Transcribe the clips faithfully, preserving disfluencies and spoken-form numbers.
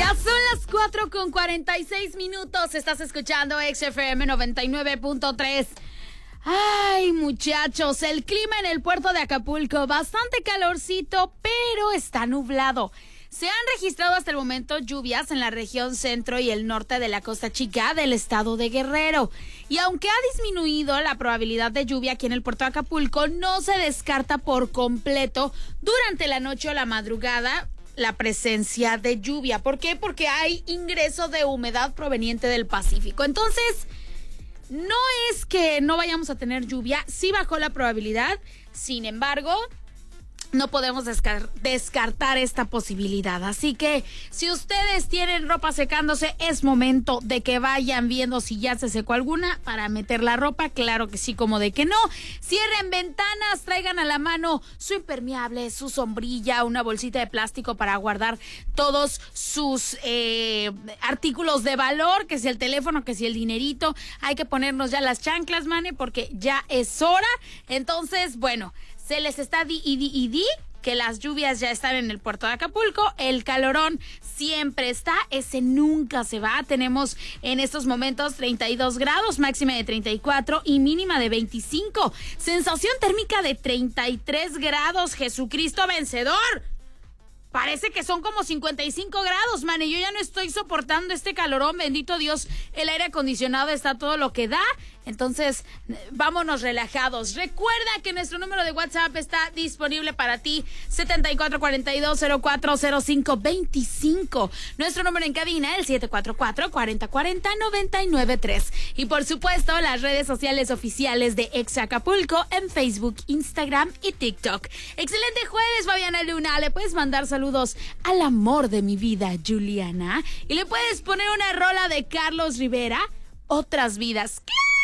Ya son las cuatro con cuarenta y seis minutos. Estás escuchando X F M noventa y nueve punto tres. Ay, muchachos, el clima en el puerto de Acapulco, bastante calorcito, pero está nublado. Se han registrado hasta el momento lluvias en la región centro y el norte de la Costa Chica del estado de Guerrero. Y aunque ha disminuido la probabilidad de lluvia aquí en el puerto de Acapulco, no se descarta por completo durante la noche o la madrugada la presencia de lluvia. ¿Por qué? Porque hay ingreso de humedad proveniente del Pacífico. Entonces, no es que no vayamos a tener lluvia, sí bajó la probabilidad, sin embargo, no podemos descar- descartar esta posibilidad. Así que si ustedes tienen ropa secándose, es momento de que vayan viendo si ya se secó alguna para meter la ropa. Claro que sí, como de que no. Cierren ventanas, traigan a la mano su impermeable, su sombrilla, una bolsita de plástico para guardar todos sus eh, artículos de valor, que si el teléfono, que si el dinerito. Hay que ponernos ya las chanclas, mane, porque ya es hora. Entonces, bueno, se les está di y di y di que las lluvias ya están en el puerto de Acapulco. El calorón siempre está, ese nunca se va. Tenemos en estos momentos treinta y dos grados, máxima de treinta y cuatro y mínima de veinticinco. Sensación térmica de treinta y tres grados. Jesucristo vencedor. Parece que son como cincuenta y cinco grados, man, y yo ya no estoy soportando este calorón, bendito Dios, el aire acondicionado está todo lo que da, entonces vámonos relajados. Recuerda que nuestro número de WhatsApp está disponible para ti, setenta y cuatro cuarenta y dos cero cuatro cero cinco veinticinco. Nuestro número en cabina, el siete cuatro cuatro, cuarenta cuarenta, noventa y nueve tres. Y por supuesto, las redes sociales oficiales de Ex Acapulco en Facebook, Instagram y TikTok. Excelente jueves, Fabiana Luna, le puedes mandar saludos Saludos al amor de mi vida, Juliana. Y le puedes poner una rola de Carlos Rivera, Otras Vidas.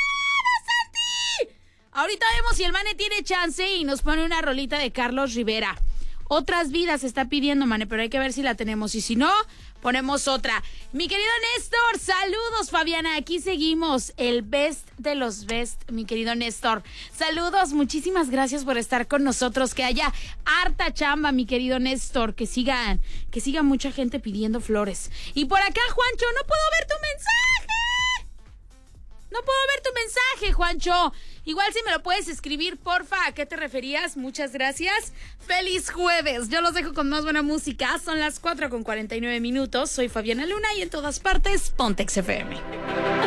¡Claro, Santi! Ahorita vemos si el mane tiene chance y nos pone una rolita de Carlos Rivera. Otras Vidas se está pidiendo, mane, pero hay que ver si la tenemos. Y si no, ponemos otra. Mi querido Néstor, saludos, Fabiana. Aquí seguimos, el best de los best, mi querido Néstor. Saludos, muchísimas gracias por estar con nosotros. Que haya harta chamba, mi querido Néstor. Que sigan, que siga mucha gente pidiendo flores. Y por acá, Juancho, no puedo ver tu mensaje. No puedo ver tu mensaje, Juancho. Igual si me lo puedes escribir, porfa, ¿a qué te referías? Muchas gracias. ¡Feliz jueves! Yo los dejo con más buena música. Son las cuatro con cuarenta y nueve minutos. Soy Fabiana Luna y en todas partes, ponte X F M.